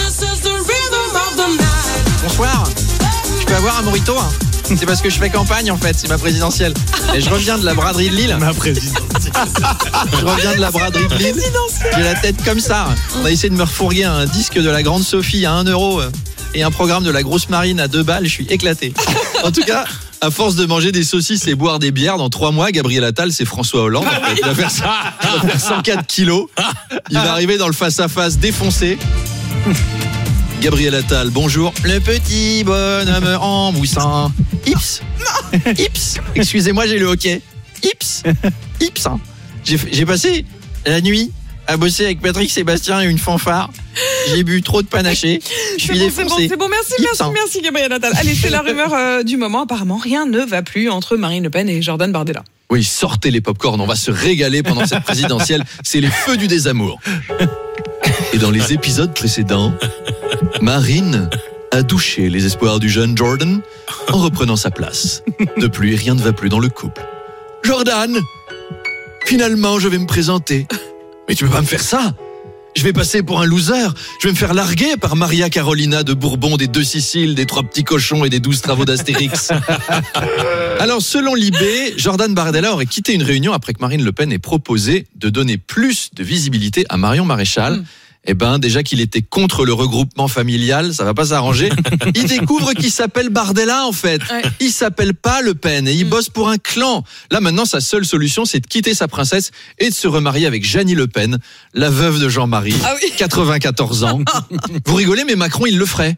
Bonsoir, je peux avoir un mojito hein? C'est parce que je fais campagne en fait, c'est ma présidentielle. Et je reviens de la braderie de Lille. Ma présidentielle. Je reviens de la braderie de Lille. J'ai la tête comme ça. On a essayé de me refourguer un disque de la Grande Sophie à un euro et un programme de la Grosse Marine à deux balles. Je suis éclaté. En tout cas, à force de manger des saucisses et boire des bières, dans trois mois, Gabriel Attal, c'est François Hollande. En fait. Il va faire, ça, il va faire cent quatre kilos. Il va arriver dans le face-à-face défoncé. Gabriel Attal, bonjour. Le petit bonhomme en moussin. Ips. Ips. Excusez-moi, j'ai le hockey. Ips. Ips. J'ai, j'ai passé la nuit à bosser avec Patrick Sébastien et une fanfare. J'ai bu trop de panaché. Je suis c'est bon, défoncé. C'est bon, c'est bon, merci, Ips. merci, merci Gabriel Attal. Allez, c'est la rumeur euh, du moment. Apparemment, rien ne va plus entre Marine Le Pen et Jordan Bardella. Oui, sortez les pop-corn, on va se régaler pendant cette présidentielle. C'est les feux du désamour. Et dans les épisodes précédents, Marine a douché les espoirs du jeune Jordan en reprenant sa place. Depuis, rien ne va plus dans le couple. Jordan, finalement, je vais me présenter. Mais tu peux pas me faire ça. Je vais passer pour un loser. Je vais me faire larguer par Maria Carolina de Bourbon, des Deux Siciles, des Trois Petits Cochons et des Douze Travaux d'Astérix. Alors, selon l'I B, Jordan Bardella aurait quitté une réunion après que Marine Le Pen ait proposé de donner plus de visibilité à Marion Maréchal. Mmh. Eh ben, déjà qu'il était contre le regroupement familial, ça va pas s'arranger. Il découvre qu'il s'appelle Bardella, en fait. Ouais. Il s'appelle pas Le Pen et il bosse pour un clan. Là, maintenant, sa seule solution, c'est de quitter sa princesse et de se remarier avec Jeannie Le Pen, la veuve de Jean-Marie, ah oui. quatre-vingt-quatorze ans. Vous rigolez, mais Macron, il le ferait.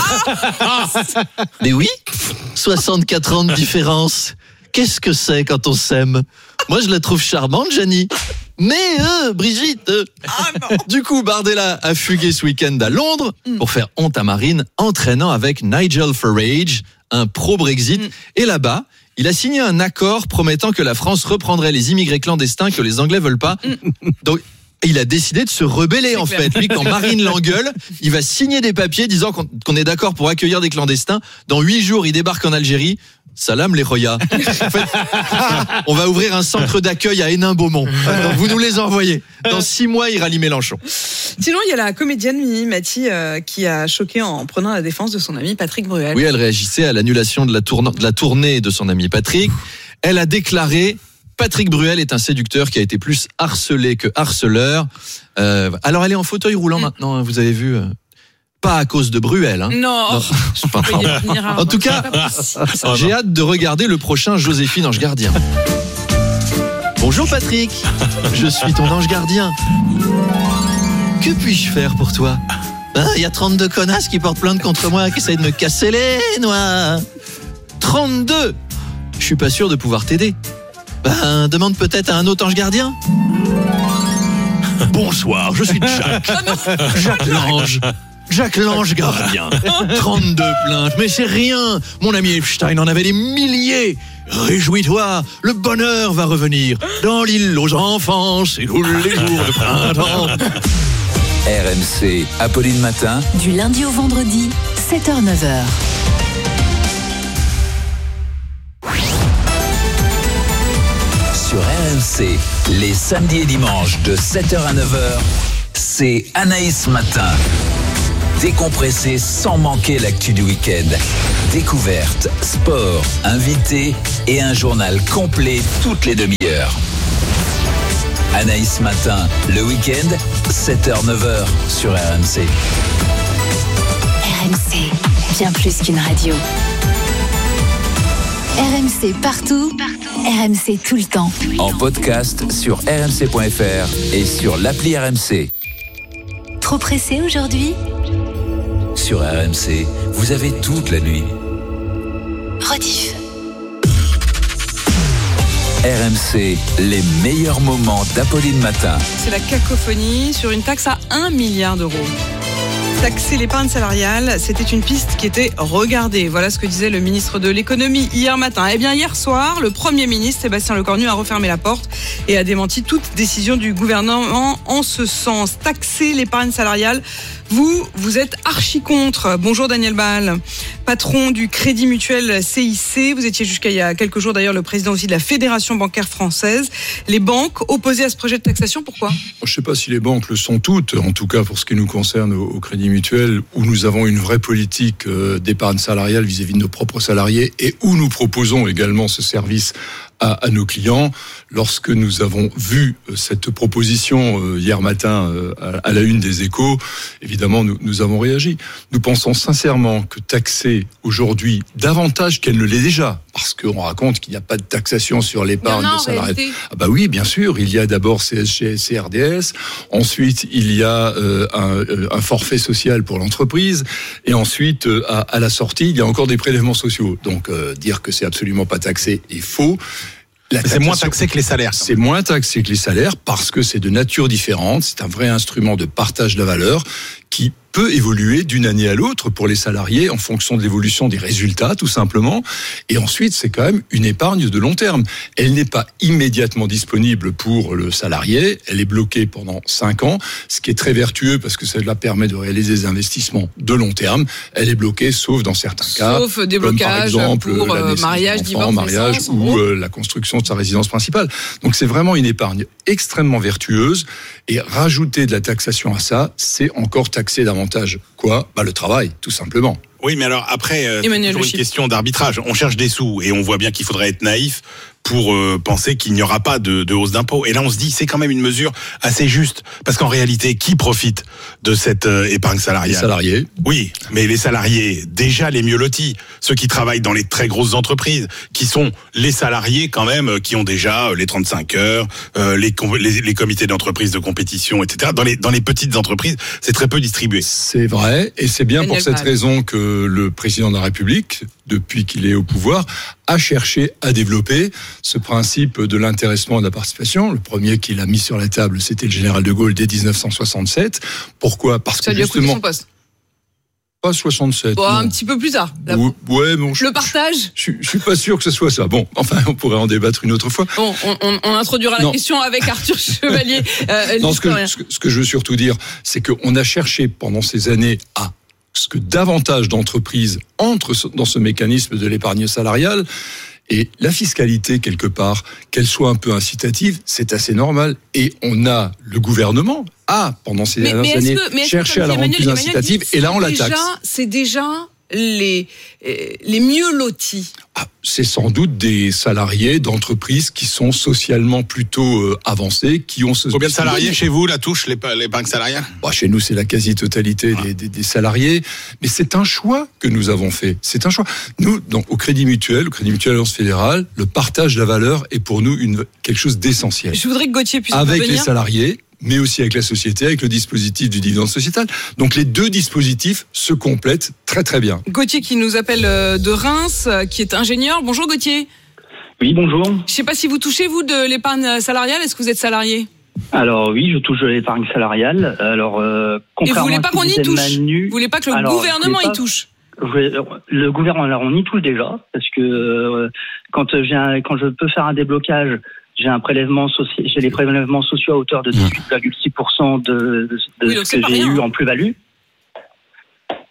Mais oui, soixante-quatre ans de différence. Qu'est-ce que c'est quand on s'aime? Moi, je la trouve charmante, Jeannie. Mais euh, Brigitte euh. Ah Du coup, Bardella a fugué ce week-end à Londres mm. pour faire honte à Marine, entraînant avec Nigel Farage, un pro-Brexit. Mm. Et là-bas, il a signé un accord promettant que la France reprendrait les immigrés clandestins que les Anglais veulent pas. Mm. Donc, il a décidé de se rebeller, c'est en clair. fait. Lui, quand Marine l'engueule, il va signer des papiers disant qu'on, qu'on est d'accord pour accueillir des clandestins. Dans huit jours, il débarque en Algérie. Salam les Roya. En fait, on va ouvrir un centre d'accueil à Hénin-Beaumont. Donc vous nous les envoyez. Dans six mois, il rallie Mélenchon. Sinon, il y a la comédienne Mimi Mati euh, qui a choqué en prenant la défense de son ami Patrick Bruel. Oui, elle réagissait à l'annulation de la, tourne- de la tournée de son ami Patrick. Elle a déclaré: Patrick Bruel est un séducteur qui a été plus harcelé que harceleur. Euh, alors, elle est en fauteuil roulant mmh. maintenant, vous avez vu. Euh, Pas à cause de Bruel. Hein. Non, non. Je peux pas y venir, en tout cas, j'ai hâte de regarder le prochain Joséphine Ange Gardien. Bonjour Patrick, je suis ton ange gardien. Que puis-je faire pour toi? Il ben, y a trente-deux connasses qui portent plainte contre moi, qui essayent de me casser les noix. trente-deux Je suis pas sûr de pouvoir t'aider. Ben, demande peut-être à un autre ange gardien. Bonsoir, je suis Jacques. Jacques l'ange. Jacques l'ange gardien. trente-deux plaintes, mais c'est rien. Mon ami Epstein en avait des milliers. Réjouis-toi, le bonheur va revenir dans l'île aux enfants, c'est tous les jours de printemps. R M C, Apolline Matin. Du lundi au vendredi, sept heures neuf heures. Sur R M C, les samedis et dimanches de sept heures à neuf heures, c'est Anaïs Matin. Décompressé sans manquer l'actu du week-end. Découverte, sport, invités et un journal complet toutes les demi-heures. Anaïs Matin, le week-end, sept heures neuf heures sur R M C. R M C, bien plus qu'une radio. R M C partout, R M C tout le temps. En podcast sur r m c point f r et sur l'appli R M C. Trop pressé aujourd'hui ? Sur R M C, vous avez toute la nuit. Rediff. R M C, les meilleurs moments d'Apolline Matin. C'est la cacophonie sur une taxe à un milliard d'euros. Taxer l'épargne salariale, c'était une piste qui était regardée. Voilà ce que disait le ministre de l'économie hier matin. Eh bien, hier soir, le Premier ministre Sébastien Lecornu a refermé la porte et a démenti toute décision du gouvernement en ce sens. Taxer l'épargne salariale, vous, vous êtes archi contre. Bonjour Daniel Baal, patron du Crédit Mutuel C I C. Vous étiez jusqu'à il y a quelques jours d'ailleurs le président aussi de la Fédération bancaire française. Les banques opposées à ce projet de taxation, pourquoi ? Je ne sais pas si les banques le sont toutes, en tout cas pour ce qui nous concerne au, au Crédit Mutuel, où nous avons une vraie politique d'épargne salariale vis-à-vis de nos propres salariés et où nous proposons également ce service à, à nos clients. Lorsque nous avons vu cette proposition hier matin à la une des Échos, évidemment, nous, nous avons réagi. Nous pensons sincèrement que taxer aujourd'hui davantage qu'elle ne l'est déjà, parce qu'on raconte qu'il n'y a pas de taxation sur l'épargne des salariés. Ah bah oui, bien sûr, il y a d'abord C S G, C R D S, ensuite il y a euh, un, un forfait social pour l'entreprise, et ensuite euh, à, à la sortie, il y a encore des prélèvements sociaux. Donc euh, dire que c'est absolument pas taxé est faux. C'est moins taxé que les salaires. C'est moins taxé que les salaires parce que c'est de nature différente. C'est un vrai instrument de partage de la valeur qui peut évoluer d'une année à l'autre pour les salariés en fonction de l'évolution des résultats, tout simplement. Et ensuite, c'est quand même une épargne de long terme. Elle n'est pas immédiatement disponible pour le salarié. Elle est bloquée pendant cinq ans, ce qui est très vertueux parce que cela permet de réaliser des investissements de long terme. Elle est bloquée, sauf dans certains cas, sauf des blocages comme par exemple pour la mariage, divorce, mariage naissance, ou euh, la construction de sa résidence principale. Donc c'est vraiment une épargne extrêmement vertueuse. Et rajouter de la taxation à ça, c'est encore taxer davantage quoi ? Bah le travail, tout simplement. Oui, mais alors après, euh, c'est toujours une question d'arbitrage. On cherche des sous et on voit bien qu'il faudrait être naïf pour euh, penser qu'il n'y aura pas de, de hausse d'impôts. Et là, on se dit, c'est quand même une mesure assez juste. Parce qu'en réalité, qui profite de cette euh, épargne salariale ? Les salariés. Oui, mais les salariés, déjà les mieux lotis, ceux qui travaillent dans les très grosses entreprises, qui sont les salariés quand même, qui ont déjà les trente-cinq heures, euh, les, les, les comités d'entreprise de compétition, et cetera. Dans les, dans les petites entreprises, c'est très peu distribué. C'est vrai, et c'est bien pour cette raison que le président de la République, depuis qu'il est au pouvoir, a cherché à développer ce principe de l'intéressement et de la participation. Le premier qu'il a mis sur la table, c'était le général de Gaulle dès dix-neuf cent soixante-sept. Pourquoi ? Parce ça que lui a coûté justement, son poste. Pas soixante-sept. Bon, un petit peu plus tard. La... Ouais, bon, le partage. Je, je, je suis pas sûr que ce soit ça. Bon, enfin, on pourrait en débattre une autre fois. Bon, on, on, on introduira non. la question avec Arthur Chevalier. Euh, non, ce que, ce, que, ce que je veux surtout dire, c'est qu'on a cherché pendant ces années à ce que davantage d'entreprises entrent dans ce mécanisme de l'épargne salariale. Et la fiscalité, quelque part, qu'elle soit un peu incitative, c'est assez normal. Et on a, le gouvernement a, pendant ces mais, dernières mais années, que, cherché à la rendre plus incitative. Et là, on la taxe. C'est déjà les, les mieux lotis. Ah, c'est sans doute des salariés d'entreprises qui sont socialement plutôt euh, avancés, qui ont ce... Combien de salariés chez vous, la touche, les, les banques salariales ? Bah, chez nous, c'est la quasi-totalité ah. des, des, des salariés. Mais c'est un choix que nous avons fait. C'est un choix. Nous, donc, au Crédit Mutuel, au Crédit Mutuel Alliance Fédérale, le partage de la valeur est pour nous une, quelque chose d'essentiel. Je voudrais que Gauthier puisse Avec revenir. les salariés, mais aussi avec la société, avec le dispositif du dividende sociétal. Donc les deux dispositifs se complètent très très bien. Gauthier qui nous appelle de Reims, qui est ingénieur. Bonjour Gauthier. Oui, bonjour. Je ne sais pas si vous touchez, vous, de l'épargne salariale. Est-ce que vous êtes salarié ? Alors oui, je touche de l'épargne salariale. Alors, euh, Et vous voulez pas qu'on y touche ? Manu, vous voulez pas que le alors, gouvernement pas, y touche ? Le gouvernement, alors on y touche déjà, parce que euh, quand, j'ai un, quand je peux faire un déblocage j'ai un prélèvement social, j'ai les prélèvements sociaux à hauteur de dix-huit virgule six pour cent de, de, de oui, ce que j'ai rien. eu en plus-value. Allô ?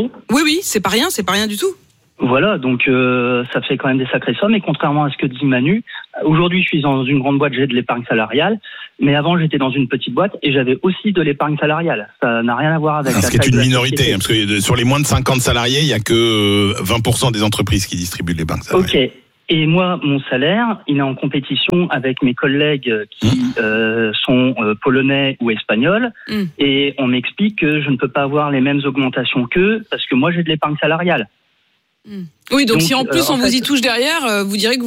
Oui, oui, c'est pas rien, c'est pas rien du tout. Voilà, donc euh, ça fait quand même des sacrées sommes. Et contrairement à ce que dit Manu, aujourd'hui je suis dans une grande boîte, j'ai de l'épargne salariale, mais avant j'étais dans une petite boîte et j'avais aussi de l'épargne salariale. Ça n'a rien à voir avec. Ce qui est une minorité, hein, parce que sur les moins de cinquante salariés, il y a que vingt pour cent des entreprises qui distribuent de l'épargne salariale. Ok. Et moi, mon salaire, il est en compétition avec mes collègues qui mmh. euh, sont euh, polonais ou espagnols. Mmh. Et on m'explique que je ne peux pas avoir les mêmes augmentations qu'eux parce que moi, j'ai de l'épargne salariale. Mmh. Oui, donc, donc si en plus euh, en on fait, vous y touche derrière, vous direz que